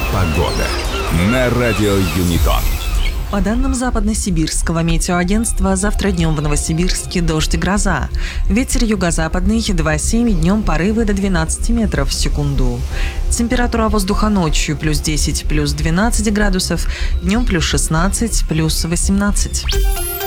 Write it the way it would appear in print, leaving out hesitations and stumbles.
Погода на радио Юнитон. По данным Западно-Сибирского метеоагентства, завтра днем в Новосибирске дождь и гроза. Ветер юго-западный 2,7, днем порывы до 12 метров в секунду. Температура воздуха ночью плюс 10, плюс 12 градусов, днем плюс 16, плюс 18.